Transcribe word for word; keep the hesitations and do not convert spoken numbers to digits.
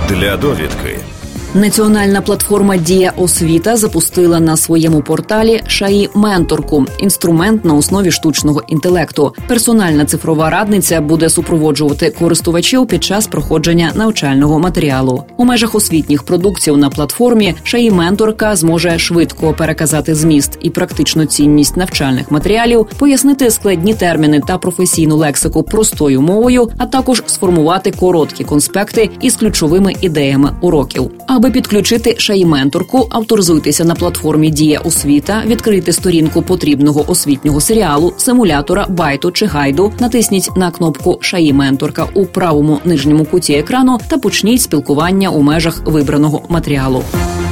Для довідки. Національна платформа «Дія освіта» запустила на своєму порталі ШАІ-менторку – інструмент на основі штучного інтелекту. Персональна цифрова радниця буде супроводжувати користувачів під час проходження навчального матеріалу. У межах освітніх продуктів на платформі ШАІ-менторка зможе швидко переказати зміст і практичну цінність навчальних матеріалів, пояснити складні терміни та професійну лексику простою мовою, а також сформувати короткі конспекти із ключовими ідеями уроків. Аби підключити ШАІ-менторку, авторизуйтеся на платформі «Дія освіта», відкрийте сторінку потрібного освітнього серіалу, симулятора, байту чи гайду, натисніть на кнопку «ШАІ-менторка» у правому нижньому куті екрану та почніть спілкування у межах вибраного матеріалу.